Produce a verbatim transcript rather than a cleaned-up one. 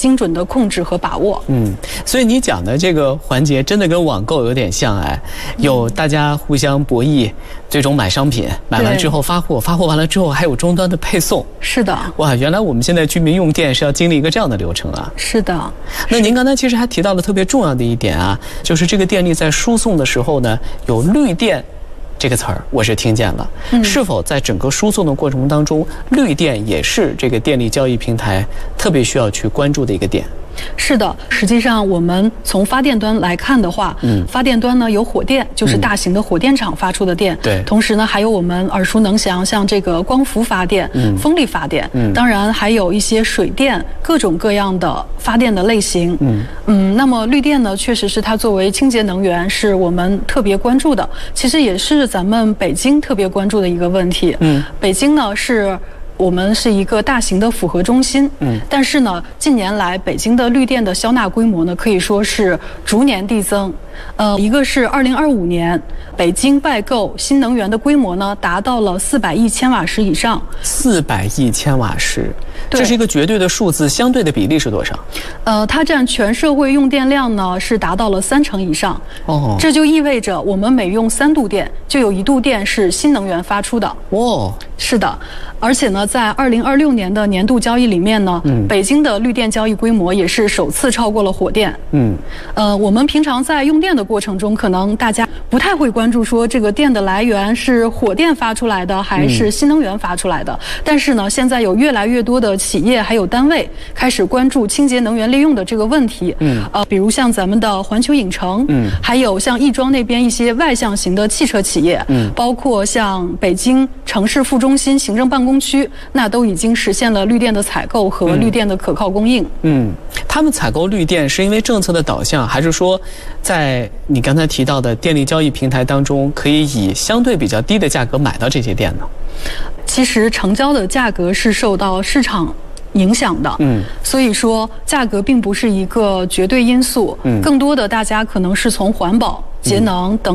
精准的控制和把握。 嗯，所以你讲的这个环节真的跟网购有点像哎，有大家互相博弈，最终买商品，买完之后发货，发货完了之后还有终端的配送。 是的。 哇，原来我们现在居民用电是要经历一个这样的流程啊。 是的。 那您刚才其实还提到了特别重要的一点啊，就是这个电力在输送的时候呢，有绿电这个词儿我是听见了，嗯、是否在整个输送的过程当中，绿电也是这个电力交易平台特别需要去关注的一个点？ 是的，实际上我们从发电端来看的话，嗯，发电端呢有火电，就是大型的火电厂发出的电，对、嗯，同时呢还有我们耳熟能详像这个光伏发电、嗯、风力发电，嗯，当然还有一些水电，各种各样的发电的类型，嗯嗯，那么绿电呢，确实是它作为清洁能源，是我们特别关注的，其实也是咱们北京特别关注的一个问题，嗯，北京呢是。我们是一个大型的复合中心，嗯，但是呢，近年来北京的绿电的消纳规模呢，可以说是逐年递增。呃，一个是二零二五年，北京外购新能源的规模呢，达到了四百亿千瓦时以上。四百亿千瓦时，这是一个绝对的数字，相对的比例是多少？呃，它占全社会用电量呢，是达到了三成以上。哦，这就意味着我们每用三度电，就有一度电是新能源发出的。哦，是的，而且呢，在二零二六年的年度交易里面呢，嗯，北京的绿电交易规模也是首次超过了火电。嗯，呃，我们平常在用电的过程中，可能大家不太会关注说这个电的来源是火电发出来的还是新能源发出来的。嗯、但是呢，现在有越来越多的企业还有单位开始关注清洁能源利用的这个问题。嗯，呃，比如像咱们的环球影城，嗯，还有像亦庄那边一些外向型的汽车企业，嗯，包括像北京城市副中心行政办公区，那都已经实现了绿电的采购和绿电的可靠供应。嗯，他们采购绿电是因为政策的导向，还是说在你刚才提到的电力交易平台当中，可以以相对比较低的价格买到这些电呢？其实成交的价格是受到市场影响的，嗯，所以说价格并不是一个绝对因素，嗯，更多的大家可能是从环保、节能等